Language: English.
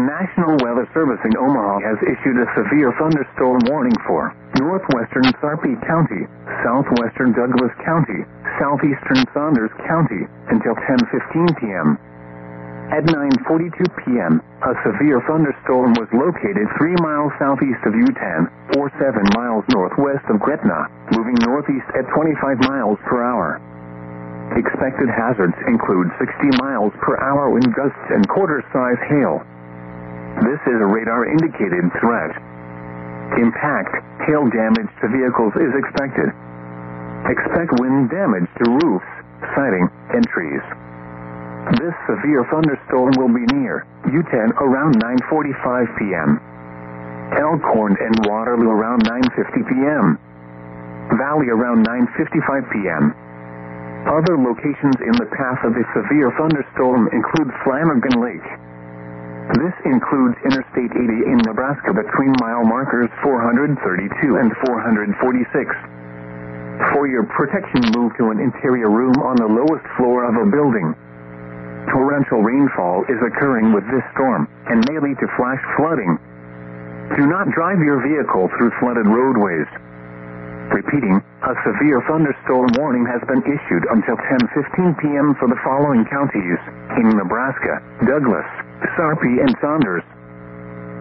National Weather Service in Omaha has issued a severe thunderstorm warning for northwestern Sarpy County, southwestern Douglas County, southeastern Saunders County until 10:15 p.m. At 9:42 p.m., a severe thunderstorm was located 3 miles southeast of Utan, or 7 miles northwest of Gretna, moving northeast at 25 miles per hour. Expected hazards include 60 miles per hour wind gusts and quarter-size hail. This is a radar-indicated threat. Impact, hail damage to vehicles is expected. Expect wind damage to roofs, siding, and trees. This severe thunderstorm will be near Utan around 9:45 p.m. Elkhorn and Waterloo around 9:50 p.m. Valley around 9:55 p.m. Other locations in the path of the severe thunderstorm include Flanagan Lake. This includes Interstate 80 in Nebraska between mile markers 432 and 446. For your protection, move to an interior room on the lowest floor of a building. Torrential rainfall is occurring with this storm and may lead to flash flooding. Do not drive your vehicle through flooded roadways. Repeating, a severe thunderstorm warning has been issued until 10:15 p.m. for the following counties in Nebraska: Douglas, Sarpy, and Saunders.